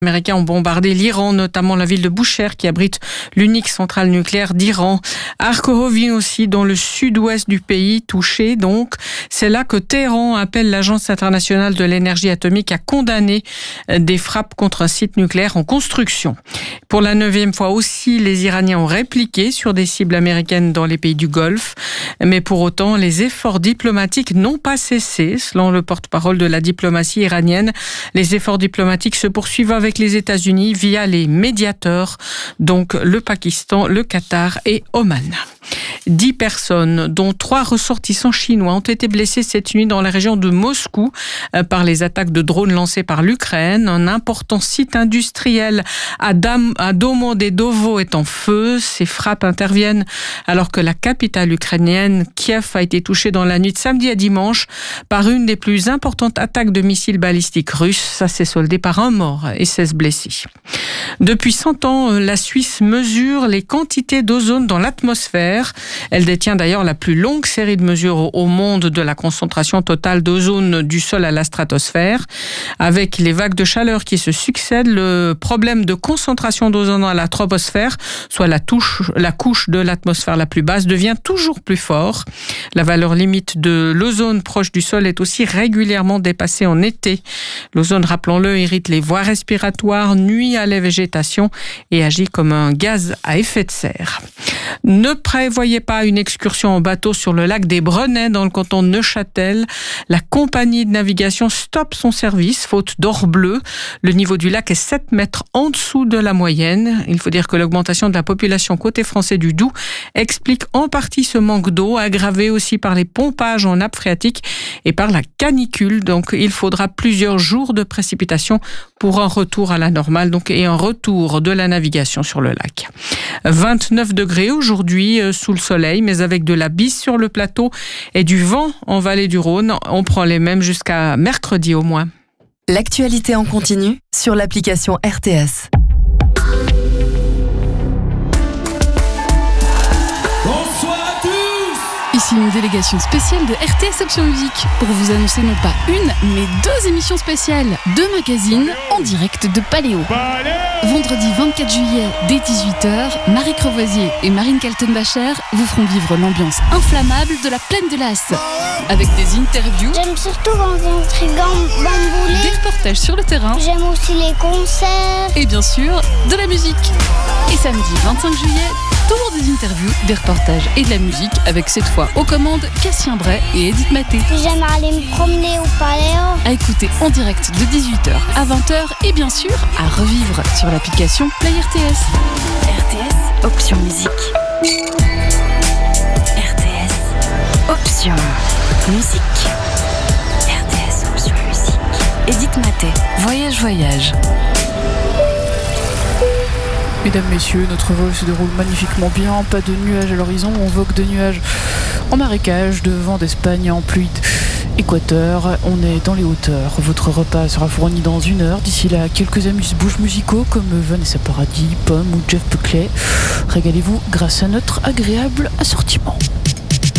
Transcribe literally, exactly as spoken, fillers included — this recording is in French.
Les Américains ont bombardé l'Iran, notamment la ville de Boucher qui abrite l'unique centrale nucléaire d'Iran. Arkhovine aussi, dans le sud-ouest du pays, touché donc. C'est là que Téhéran appelle l'Agence internationale de l'énergie atomique à condamner des frappes contre un site nucléaire en construction. Pour la neuvième fois aussi, les Iraniens ont répliqué sur des cibles américaines dans les pays du Golfe. Mais pour autant, les efforts diplomatiques n'ont pas cessé. Selon le porte-parole de la diplomatie iranienne, les efforts diplomatiques se poursuivent avec les États-Unis via les médiateurs, donc le Pakistan, le Qatar et Oman. Dix personnes, dont trois ressortissants chinois, ont été blessées cette nuit dans la région de Moscou par les attaques de drones lancées par l'Ukraine. Un important site industriel à, Dam- à Domodedovo est en feu. Ces frappes interviennent alors que la capitale ukrainienne, Kiev, a été touchée dans la nuit de samedi à dimanche par une des plus importantes attaques de missiles balistiques russes. Ça s'est soldé par un mort et seize blessés. Depuis cent ans, la Suisse mesure les quantités d'ozone dans l'atmosphère. Elle détient d'ailleurs la plus longue série de mesures au monde de la concentration totale d'ozone du sol à la stratosphère. Avec les vagues de chaleur qui se succèdent, le problème de concentration d'ozone à la troposphère, soit la, touche, la couche de l'atmosphère la plus basse, devient toujours plus fort. La valeur limite de l'ozone proche du sol est aussi régulièrement dépassée en été. L'ozone, rappelons-le, irrite les voies respiratoires, nuit à la végétation et agit comme un gaz à effet de serre. Ne prévoyez pas une excursion en bateau sur le lac des Brenets dans le canton de Neuchâtel. La compagnie de navigation stoppe son service faute d'or bleu. Le niveau du lac est sept mètres en dessous de la moyenne. Il faut dire que l'augmentation de la population côté français du Doubs explique en partie ce manque d'eau, aggravé aussi par les pompages en nappe phréatique et par la canicule. Donc il faudra plusieurs jours de précipitations pour un retour à la normale donc, et un retour de la navigation sur le lac. vingt-neuf degrés aujourd'hui euh, sous le soleil, mais avec de la bise sur le plateau et du vent en vallée du Rhône. On prend les mêmes jusqu'à mercredi au moins. L'actualité en continu sur l'application R T S. Ici une délégation spéciale de R T S Option Musique pour vous annoncer non pas une, mais deux émissions spéciales, deux magazines en direct de Paléo. Vendredi vingt-quatre juillet dès dix-huit heures, Marie Crevoisier et Marine Kaltenbacher vous feront vivre l'ambiance inflammable de la plaine de l'As. Avec des interviews, j'aime surtout rencontrer Bamboulé, des reportages sur le terrain, j'aime aussi les concerts et bien sûr de la musique. Et samedi vingt-cinq juillet, toujours des interviews, des reportages et de la musique avec cette fois aux commandes Cassien Bray et Edith Maté. J'aime aller me promener au Paléo. À écouter en direct de dix-huit heures à vingt heures et bien sûr à revivre sur l'application Play R T S. R T S Option Musique. R T S Option Musique. R T S Option Musique. Edith Maté. Voyage, voyage. Mesdames, messieurs, notre vol se déroule magnifiquement bien. Pas de nuages à l'horizon, on vogue de nuages en marécage, de vent d'Espagne en pluie équateur. On est dans les hauteurs. Votre repas sera fourni dans une heure. D'ici là, quelques amuse-bouches musicaux comme Vanessa Paradis, Pomme ou Jeff Buckley. Régalez-vous grâce à notre agréable assortiment.